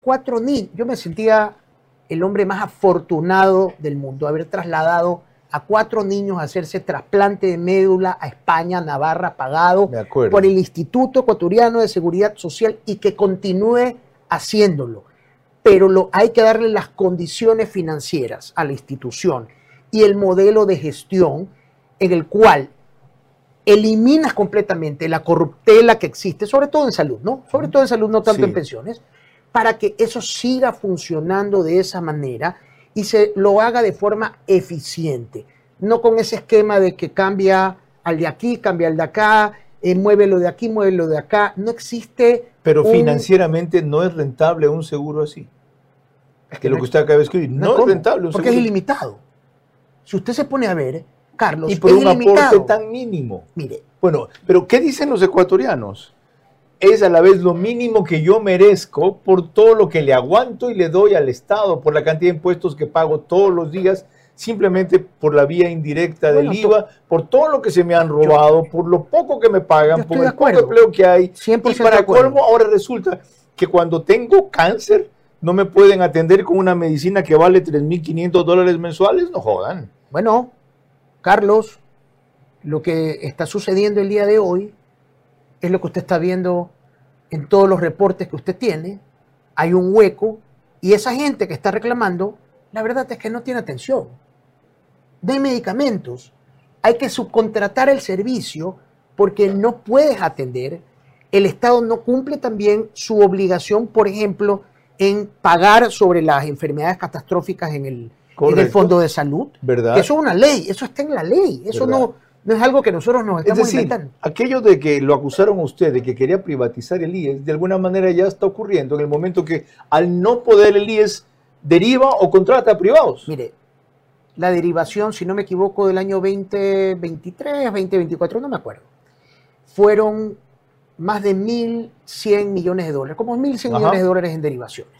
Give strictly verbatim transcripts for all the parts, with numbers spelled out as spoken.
Cuatro niños. Yo me sentía el hombre más afortunado del mundo, haber trasladado a cuatro niños a hacerse trasplante de médula a España, Navarra, pagado por el Instituto Ecuatoriano de Seguridad Social y que continúe haciéndolo. Pero lo, hay que darle las condiciones financieras a la institución y el modelo de gestión en el cual eliminas completamente la corruptela que existe, sobre todo en salud, ¿no? Sobre todo en salud, no tanto sí. en pensiones, para que eso siga funcionando de esa manera y se lo haga de forma eficiente, no con ese esquema de que cambia al de aquí, cambia al de acá, eh, muévelo de aquí, muévelo de acá. No existe. Pero un... financieramente no es rentable un seguro así. Es que, que lo que usted acaba de escribir, no, no es rentable un porque seguro. Es ilimitado. Si usted se pone a ver, Carlos, y por es un ilimitado. aporte tan mínimo. Mire. Bueno, pero ¿qué dicen los ecuatorianos? Es a la vez lo mínimo que yo merezco por todo lo que le aguanto y le doy al Estado, por la cantidad de impuestos que pago todos los días, simplemente por la vía indirecta del bueno, I V A, por todo lo que se me han robado, yo, por lo poco que me pagan, por el poco empleo que hay. Y para colmo, ahora resulta que cuando tengo cáncer no me pueden atender con una medicina que vale tres mil quinientos dólares mensuales. No jodan. Bueno, Carlos, lo que está sucediendo el día de hoy es lo que usted está viendo en todos los reportes que usted tiene. Hay un hueco y esa gente que está reclamando, la verdad es que no tiene atención. De medicamentos. Hay que subcontratar el servicio porque no puedes atender. El Estado no cumple también su obligación, por ejemplo, en pagar sobre las enfermedades catastróficas en el, en el Fondo de Salud. ¿Verdad? Eso es una ley, eso está en la ley. Eso no... No es algo que nosotros nos estamos es decir, inventando. Aquello de que lo acusaron a usted de que quería privatizar el I E S, de alguna manera ya está ocurriendo en el momento que al no poder el I E S deriva o contrata a privados. Mire, la derivación, si no me equivoco, del año veinte veintitrés, veinte veinticuatro, no me acuerdo, fueron más de mil cien millones de dólares, como mil cien millones de dólares en derivaciones.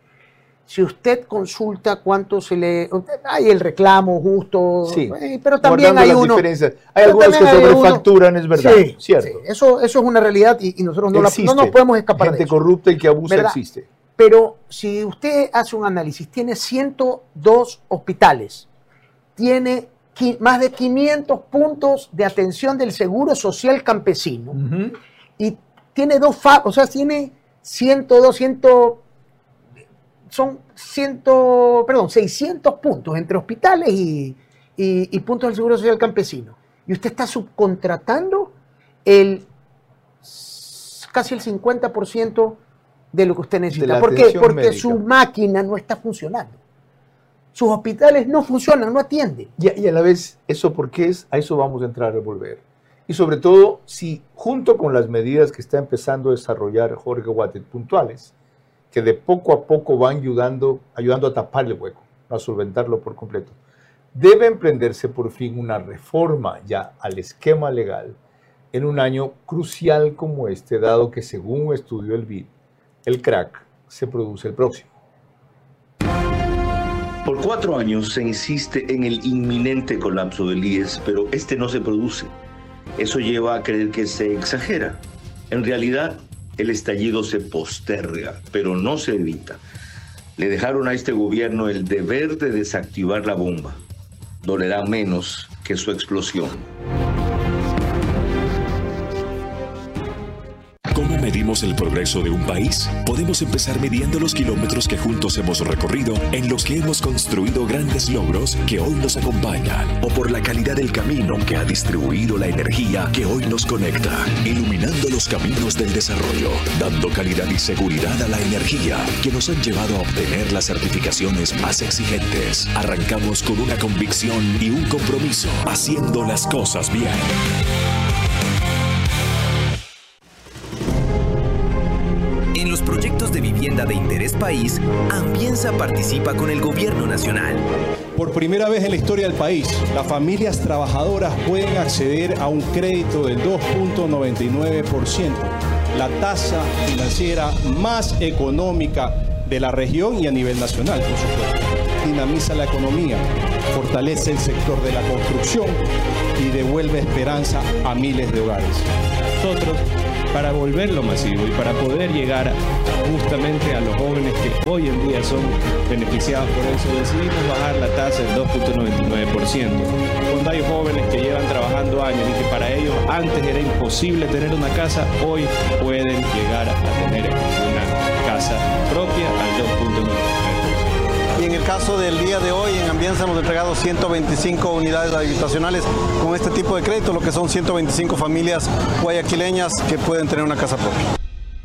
Si usted consulta cuánto se le... Hay el reclamo justo, sí, eh, pero también hay uno... Diferencias. Hay algunos que sobrefacturan, uno, es verdad, sí, cierto. Sí, eso, eso es una realidad y, y nosotros no, la, no nos podemos escapar Gente de eso. corrupta y que abusa ¿verdad? Existe. Pero si usted hace un análisis, tiene ciento dos hospitales, tiene más de quinientos puntos de atención del Seguro Social Campesino uh-huh. y tiene dos... Fa o sea, tiene ciento dos, cien... son cien, perdón, seiscientos puntos entre hospitales y, y, y puntos del Seguro Social Campesino. Y usted está subcontratando el, casi el cincuenta por ciento de lo que usted necesita. ¿Por qué? Porque médica. Su máquina no está funcionando. Sus hospitales no funcionan, no atienden. Y, y a la vez, ¿eso por qué es? A eso vamos a entrar a revolver. Y sobre todo, si junto con las medidas que está empezando a desarrollar Jorge Guatet puntuales, que de poco a poco van ayudando, ayudando a tapar el hueco, a solventarlo por completo. Debe emprenderse por fin una reforma ya al esquema legal en un año crucial como este, dado que según estudió el B I D, el crack se produce el próximo. Por cuatro años se insiste en el inminente colapso del I E S, pero este no se produce. Eso lleva a creer que se exagera. En realidad, el estallido se posterga, pero no se evita. Le dejaron a este gobierno el deber de desactivar la bomba. Dolerá menos que su explosión. ¿Cómo medimos el progreso de un país? Podemos empezar midiendo los kilómetros que juntos hemos recorrido, en los que hemos construido grandes logros que hoy nos acompañan, o por la calidad del camino que ha distribuido la energía que hoy nos conecta, iluminando los caminos del desarrollo, dando calidad y seguridad a la energía que nos han llevado a obtener las certificaciones más exigentes. Arrancamos con una convicción y un compromiso, haciendo las cosas bien. En los proyectos de vivienda de interés país, Ambienza participa con el Gobierno Nacional. Por primera vez en la historia del país, las familias trabajadoras pueden acceder a un crédito del dos punto noventa y nueve por ciento, la tasa financiera más económica de la región y a nivel nacional, por supuesto. Dinamiza la economía, fortalece el sector de la construcción y devuelve esperanza a miles de hogares. Nosotros para volverlo masivo y para poder llegar justamente a los jóvenes que hoy en día son beneficiados por eso, decidimos bajar la tasa del dos punto noventa y nueve por ciento. Cuando hay jóvenes que llevan trabajando años y que para ellos antes era imposible tener una casa, hoy pueden llegar a tener una casa propia al dos punto noventa y nueve por ciento. Y en el caso del día de hoy, en Ambienza hemos entregado ciento veinticinco unidades habitacionales con este tipo de crédito, lo que son ciento veinticinco familias guayaquileñas que pueden tener una casa propia.